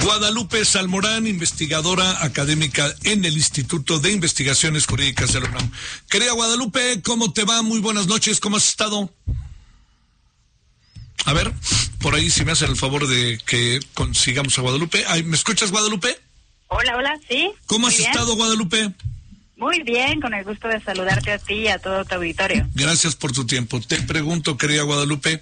Guadalupe Salmorán, investigadora académica en el Instituto de Investigaciones Jurídicas de la UNAM. Querida Guadalupe, ¿cómo te va? Muy buenas noches, ¿cómo has estado? A ver, por ahí si me hacen el favor de que consigamos a Guadalupe. Ay, ¿me escuchas, Guadalupe? Hola, sí. ¿Cómo has estado, Guadalupe? Muy bien, con el gusto de saludarte a ti y a todo tu auditorio. Gracias por tu tiempo. Te pregunto, querida Guadalupe,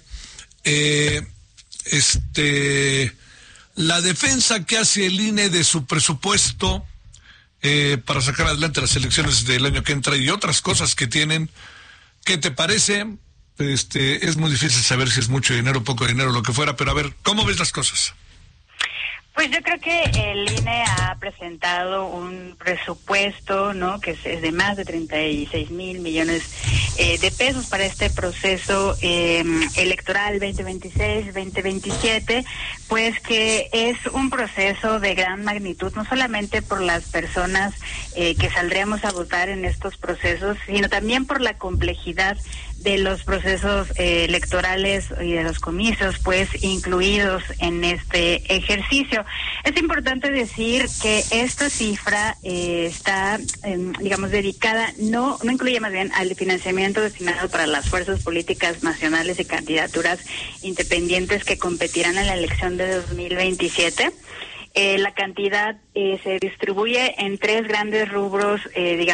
la defensa que hace el INE de su presupuesto para sacar adelante las elecciones del año que entra y otras cosas que tienen, ¿qué te parece? Es muy difícil saber si es mucho dinero, poco dinero, lo que fuera, pero a ver, ¿cómo ves las cosas? Pues yo creo que el INE ha presentado un presupuesto, ¿no?, que es de más de 36 mil millones de pesos para este proceso electoral 2026-2027, pues que es un proceso de gran magnitud, no solamente por las personas que saldríamos a votar en estos procesos, sino también por la complejidad de los procesos electorales y de los comicios, pues, incluidos en este ejercicio. Es importante decir que esta cifra está, digamos, dedicada, no incluye más bien al financiamiento destinado para las fuerzas políticas nacionales y candidaturas independientes que competirán en la elección de 2027. La cantidad se distribuye en tres grandes rubros, digamos,